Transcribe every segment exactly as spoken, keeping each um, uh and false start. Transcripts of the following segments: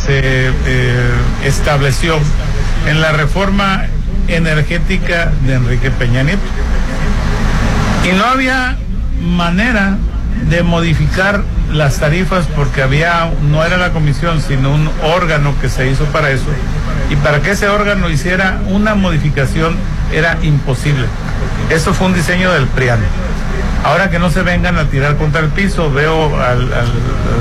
se eh, estableció en la reforma energética de Enrique Peña Nieto. Y no había manera de modificar las tarifas porque había, no era la comisión, sino un órgano que se hizo para eso. Y para que ese órgano hiciera una modificación era imposible. Eso fue un diseño del PRIAN. Ahora que no se vengan a tirar contra el piso, veo al, al, al, al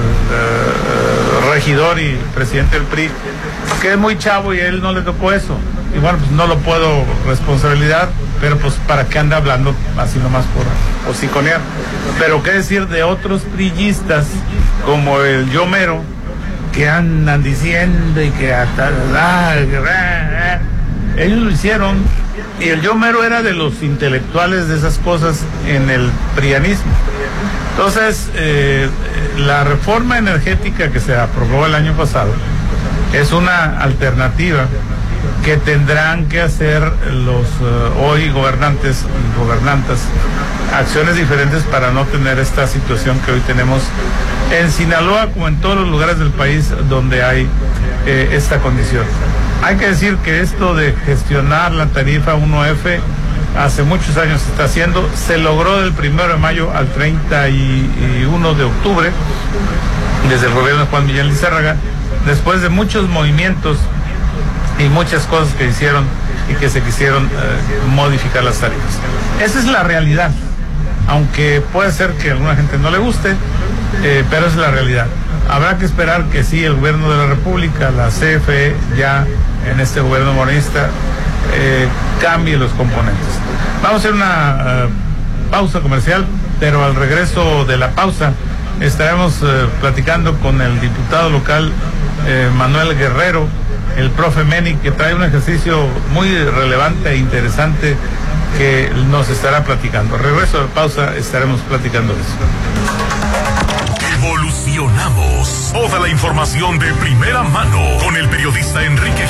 regidor y presidente del P R I, que es muy chavo y a él no le tocó eso. Y bueno, pues no lo puedo responsabilidad, pero pues para qué anda hablando así nomás por hociconear. Pero qué decir de otros priistas como el Yo Mero, que andan diciendo y que hasta ah, ah, ellos lo hicieron, y el Yo Mero era de los intelectuales de esas cosas en el prianismo. Entonces, eh, la reforma energética que se aprobó el año pasado es una alternativa que tendrán que hacer los uh, hoy gobernantes y gobernantas, acciones diferentes para no tener esta situación que hoy tenemos en Sinaloa, como en todos los lugares del país donde hay eh, esta condición. Hay que decir que esto de gestionar la tarifa uno F hace muchos años se está haciendo, se logró del primero de mayo al treinta y uno de octubre, desde el gobierno de Juan Millán Lizárraga, después de muchos movimientos y muchas cosas que hicieron y que se quisieron eh, modificar las tarifas. Esa es la realidad, aunque puede ser que a alguna gente no le guste, eh, pero es la realidad. Habrá que esperar que sí, el gobierno de la República, la C F E, ya en este gobierno morenista, eh, cambie los componentes. Vamos a hacer una uh, pausa comercial, pero al regreso de la pausa estaremos uh, platicando con el diputado local eh, Manuel Guerrero, el profe Meni, que trae un ejercicio muy relevante e interesante que nos estará platicando. Al regreso de pausa estaremos platicando de eso. Evolucionamos. Toda la información de primera mano con el periodista Enrique